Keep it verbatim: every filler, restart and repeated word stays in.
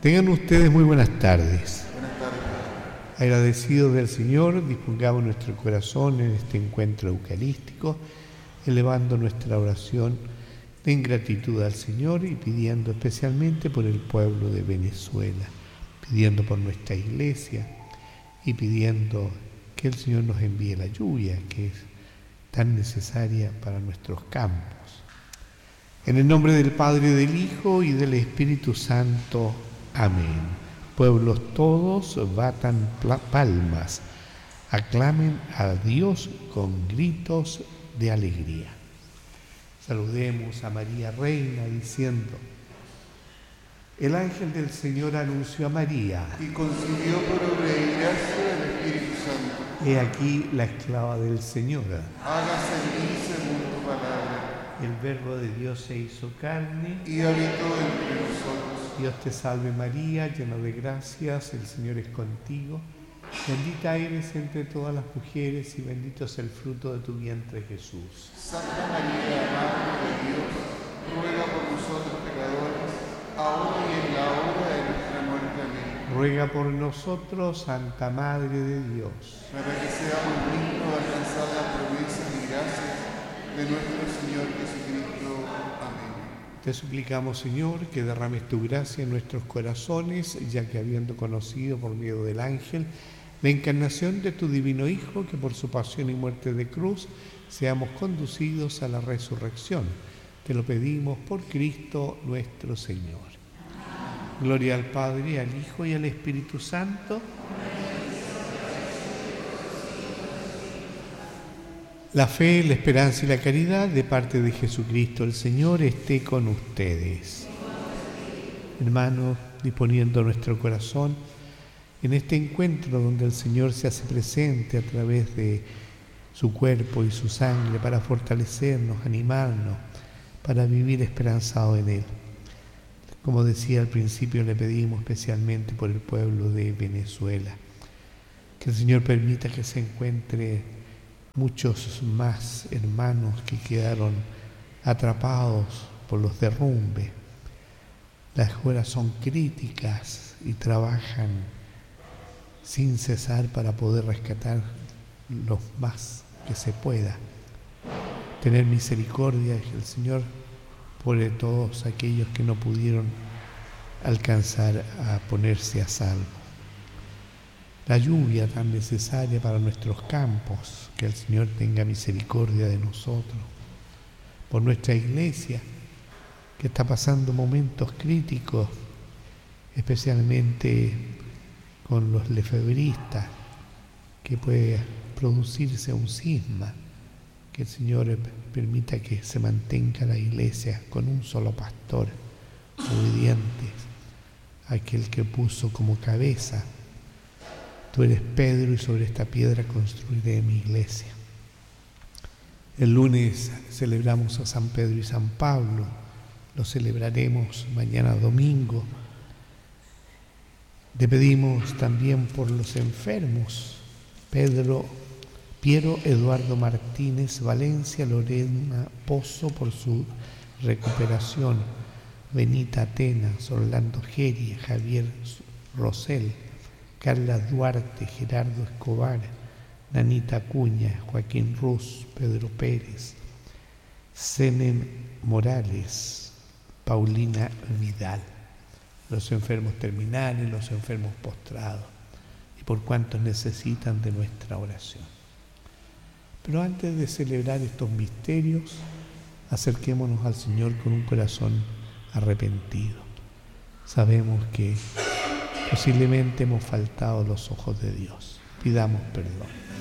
Tengan ustedes muy buenas tardes. Buenas tardes. Agradecidos del Señor, dispongamos nuestro corazón en este encuentro eucarístico, elevando nuestra oración de gratitud al Señor y pidiendo especialmente por el pueblo de Venezuela, pidiendo por nuestra iglesia y pidiendo que el Señor nos envíe la lluvia que es tan necesaria para nuestros campos. En el nombre del Padre, del Hijo y del Espíritu Santo. Amén. Pueblos todos, batan palmas, aclamen a Dios con gritos de alegría. Saludemos a María Reina diciendo: el ángel del Señor anunció a María, Y concibió por obra y gracia del Espíritu Santo. he aquí la esclava del Señor. Hágase en mí según tu palabra. El Verbo de Dios se hizo carne. Y habitó entre nosotros. Dios te salve María, llena de gracias, el Señor es contigo. Bendita eres entre todas las mujeres y bendito es el fruto de tu vientre Jesús. Santa María, Madre de Dios, ruega por nosotros pecadores, ahora y en la hora de nuestra muerte. Amén. Ruega por nosotros, Santa Madre de Dios. Para que seamos dignos de alcanzar las promesas y gracias de nuestro Señor Jesucristo. Amén. Te suplicamos, Señor, que derrames tu gracia en nuestros corazones, ya que habiendo conocido por medio del ángel la encarnación de tu divino Hijo, que por su pasión y muerte de cruz seamos conducidos a la resurrección. Te lo pedimos por Cristo nuestro Señor. Gloria al Padre, al Hijo y al Espíritu Santo. La fe, la esperanza y la caridad de parte de Jesucristo el Señor esté con ustedes. Hermanos, disponiendo nuestro corazón en este encuentro donde el Señor se hace presente a través de su cuerpo y su sangre para fortalecernos, animarnos, para vivir esperanzado en Él. Como decía al principio, le pedimos especialmente por el pueblo de Venezuela, que el Señor permita que se encuentre muchos más hermanos que quedaron atrapados por los derrumbes. Las horas son críticas y trabajan sin cesar para poder rescatar lo más que se pueda. Tener misericordia que el Señor por todos aquellos que no pudieron alcanzar a ponerse a salvo. La lluvia tan necesaria para nuestros campos, que el Señor tenga misericordia de nosotros. Por nuestra iglesia, que está pasando momentos críticos, especialmente con los lefebristas, que puede producirse un cisma, que el Señor permita que se mantenga la iglesia con un solo pastor, obediente, aquel que puso como cabeza: tú eres Pedro y sobre esta piedra construiré mi iglesia. El lunes celebramos a San Pedro y San Pablo, lo celebraremos mañana domingo. Le pedimos también por los enfermos, Pedro, Piero Eduardo Martínez Valencia, Lorena Pozo por su recuperación, Benita Atenas, Orlando Geria, Javier Rosell, Carla Duarte, Gerardo Escobar, Nanita Acuña, Joaquín Ruz, Pedro Pérez, Senen Morales, Paulina Vidal, los enfermos terminales, los enfermos postrados y por cuantos necesitan de nuestra oración. Pero antes de celebrar estos misterios, acerquémonos al Señor con un corazón arrepentido. Sabemos que posiblemente hemos faltado a los ojos de Dios. Pidamos perdón.